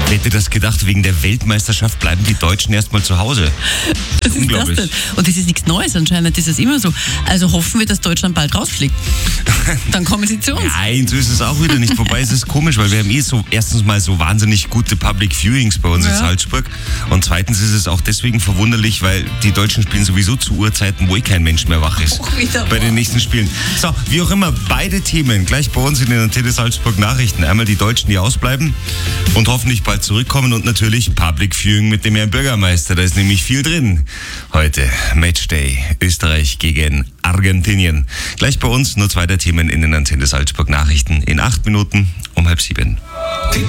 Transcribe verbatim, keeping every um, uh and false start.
Wer hätte das gedacht, wegen der Weltmeisterschaft bleiben die Deutschen erstmal zu Hause. Was ist Unglaublich. das denn? Und das ist nichts Neues, anscheinend ist es immer so. Also hoffen wir, dass Deutschland bald rausfliegt. Dann kommen sie zu uns. Nein, so ist es auch wieder nicht. Wobei es ist komisch, weil wir haben eh so erstens mal so wahnsinnig gute Public Viewings bei uns Ja. in Salzburg. Und zweitens ist es auch deswegen verwunderlich, weil die Deutschen spielen sowieso zu Uhrzeiten, wo eh kein Mensch mehr wach ist. Auch wieder Bei den nächsten Spielen. So, wie auch immer, beide Themen gleich bei uns in den Antenne Salzburg Nachrichten. Einmal die Deutschen, die ausbleiben und hoffentlich bald zurückkommen und natürlich Public Viewing mit dem Herrn Bürgermeister. Da ist nämlich viel drin. Heute Matchday, Österreich gegen Argentinien. Gleich bei uns nur zwei der Themen in den Antenne Salzburg Nachrichten in acht Minuten um halb sieben.